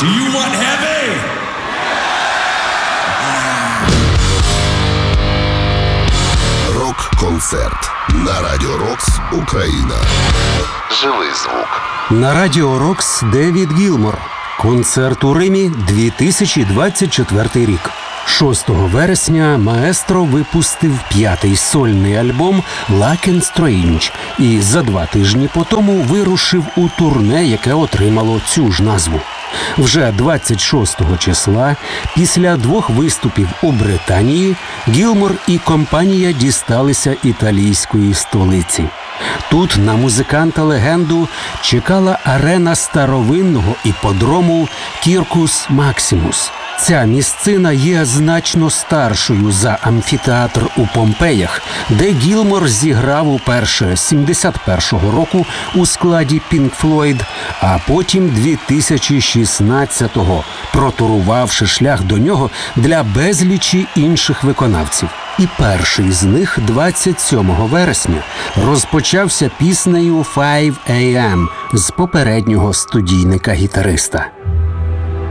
Do you want heavy? Рок-концерт на Радіо Рокс Україна. Живий звук. На Радіо Рокс Девід Гілмор. Концерт у Римі, 2024 рік. 6 вересня маестро випустив 5-й сольний альбом «Luck and Strange» і за 2 тижні по тому вирушив у турне, яке отримало цю ж назву. Вже 26 числа, після 2 виступів у Британії, Гілмор і компанія дісталися італійської столиці. Тут на музиканта-легенду чекала арена старовинного іпподрому «Кіркус Максимус». Ця місцина є значно старшою за амфітеатр у Помпеях, де Гілмор зіграв уперше 71-го року у складі Pink Floyd, а потім 2016-го, протурувавши шлях до нього для безлічі інших виконавців. І перший з них 27 вересня розпочався піснею «5 AM» з попереднього студійника-гітариста.